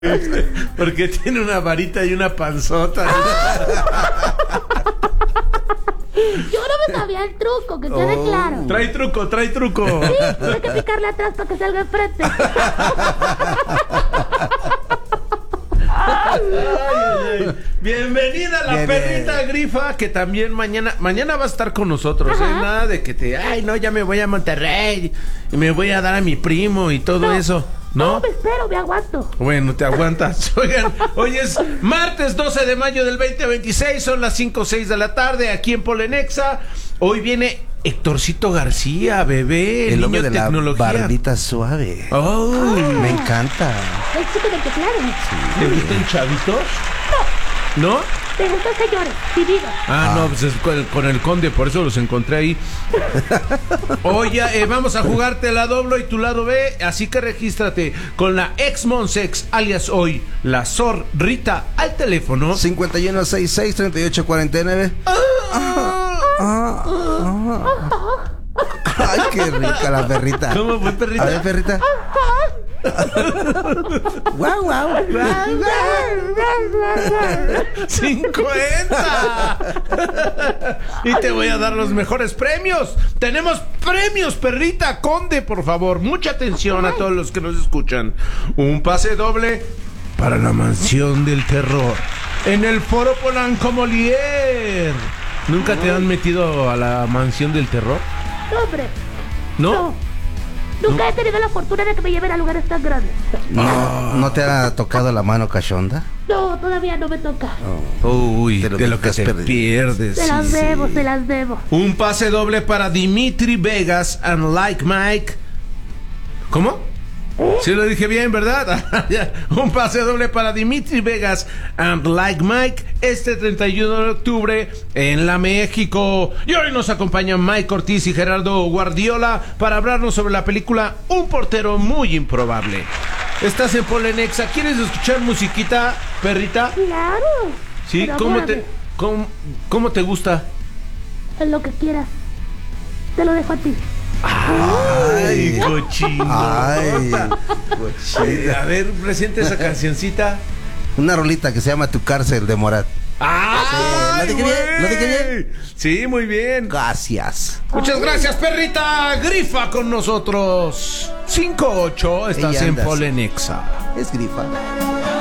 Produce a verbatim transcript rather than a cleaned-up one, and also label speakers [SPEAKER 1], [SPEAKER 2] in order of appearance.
[SPEAKER 1] Porque tiene una varita y una panzota.
[SPEAKER 2] Yo no me sabía el truco, que quede oh. claro.
[SPEAKER 1] Trae truco, trae truco.
[SPEAKER 2] Sí, hay que picarle atrás para que salga enfrente.
[SPEAKER 1] Ay, ay, ay. Bienvenida a la bien, perrita bien. Grifa, que también mañana mañana va a estar con nosotros, ¿eh? Nada de que te, ay, no, ya me voy a Monterrey y me voy a dar a mi primo y todo no, eso. ¿No?
[SPEAKER 2] No, me espero, me aguanto.
[SPEAKER 1] Bueno, te aguantas. Oigan, hoy es martes doce de mayo del veinte veintiséis, son las cinco o seis de la tarde aquí en Polenexa. Hoy viene Héctorcito García, bebé, el, el niño de tecnología.
[SPEAKER 3] La barbita suave.
[SPEAKER 1] Oh,
[SPEAKER 3] me encanta.
[SPEAKER 2] El chico del teclado.
[SPEAKER 1] Sí. ¿Te gustan chavitos?
[SPEAKER 2] No.
[SPEAKER 1] ¿No?
[SPEAKER 2] Te gustan señores, vividos.
[SPEAKER 1] Ah, ah, no, pues es con el, con el conde, por eso los encontré ahí. Oye, eh, vamos a jugarte la doblo y tu lado B, así que regístrate con la ex Monsex, alias hoy, la Zorrita, al teléfono
[SPEAKER 3] cincuenta y uno sesenta y seis, treinta y ocho cuarenta y nueve. Ah, ah, ah, ah. Ay, qué rica la perrita.
[SPEAKER 1] ¿Cómo fue, perrita?
[SPEAKER 3] A ver, perrita. Guau, guau.
[SPEAKER 1] cincuenta. Y te voy a dar los mejores premios. Tenemos premios, perrita. Conde, por favor, mucha atención a todos los que nos escuchan. Un pase doble para la mansión del terror en el Foro Polanco Molière. ¿Nunca te han metido a la mansión del terror?
[SPEAKER 2] No, hombre.
[SPEAKER 1] ¿No?
[SPEAKER 2] No. Nunca ¿No? he tenido la fortuna de que me lleven a lugares tan grandes.
[SPEAKER 3] ¿No, ¿no te ha tocado la mano cachonda?
[SPEAKER 2] No, todavía no me toca.
[SPEAKER 1] Oh. Uy, de lo, de lo que te perdido. pierdes.
[SPEAKER 2] Se
[SPEAKER 1] sí,
[SPEAKER 2] las debo,
[SPEAKER 1] sí.
[SPEAKER 2] se las debo.
[SPEAKER 1] Un pase doble para Dimitri Vegas and Like Mike. ¿Cómo? ¿Eh? Sí lo dije bien, ¿verdad? Un pase doble para Dimitri Vegas and Like Mike este treinta y uno de octubre en la México. Y hoy nos acompañan Mike Ortiz y Gerardo Guardiola para hablarnos sobre la película Un portero muy improbable. Estás en Polenexa. ¿Quieres escuchar musiquita, perrita?
[SPEAKER 2] Claro.
[SPEAKER 1] ¿Sí? ¿Cómo te, cómo, ¿Cómo te gusta?
[SPEAKER 2] En lo que quieras. Te lo dejo a ti.
[SPEAKER 1] Ay, cochino.
[SPEAKER 3] Ay, cochino.
[SPEAKER 1] A ver, presente esa cancioncita.
[SPEAKER 3] Una rolita que se llama Tu cárcel de Morat.
[SPEAKER 1] ¡Ah!
[SPEAKER 3] ¿Lo dije bien? ¿Lo dije bien?
[SPEAKER 1] Sí, muy bien.
[SPEAKER 3] Gracias.
[SPEAKER 1] Muchas gracias, perrita. Grifa con nosotros. cinco ocho, estás en Polenexa.
[SPEAKER 3] Es Grifa.